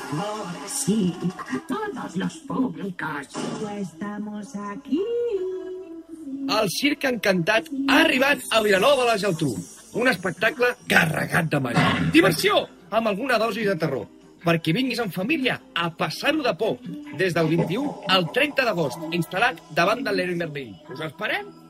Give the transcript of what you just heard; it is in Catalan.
Sí, todos los públicos. Estamos aquí. El Circ Encantat ha arribat a Vilanova de la Geltrú. Un espectacle carregat de màgia. Diversió, amb alguna dosi de terror. Perquè vinguis en família a passar-ho de por. Des del 21 al 30 d'agost, instal·lat davant de l'Heroi Merlí. Us esperem!